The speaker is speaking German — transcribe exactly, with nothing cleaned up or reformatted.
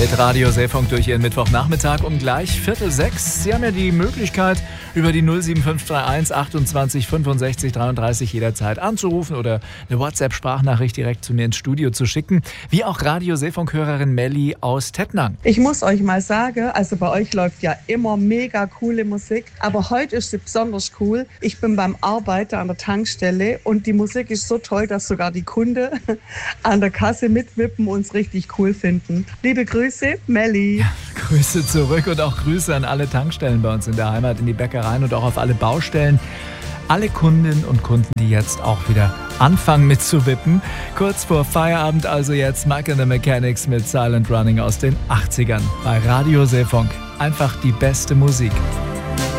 mit Radio Seefunk durch Ihren Mittwochnachmittag um gleich Viertel sechs. Sie haben ja die Möglichkeit, über die null sieben fünf drei eins achtundzwanzig fünfundsechzig dreiunddreißig jederzeit anzurufen oder eine WhatsApp-Sprachnachricht direkt zu mir ins Studio zu schicken, wie auch Radio Seefunk-Hörerin Melli aus Tettnang. Ich muss euch mal sagen, also bei euch läuft ja immer mega coole Musik, aber heute ist sie besonders cool. Ich bin beim Arbeiten an der Tankstelle und die Musik ist so toll, dass sogar die Kunden an der Kasse mitwippen und es richtig cool finden. Liebe Grüße, Melli. Ja, Grüße zurück und auch Grüße an alle Tankstellen bei uns in der Heimat, in die Bäckereien und auch auf alle Baustellen. Alle Kundinnen und Kunden, die jetzt auch wieder anfangen mitzuwippen. Kurz vor Feierabend also jetzt Mike and the Mechanics mit Silent Running aus den achtzigern bei Radio Seefunk. Einfach die beste Musik.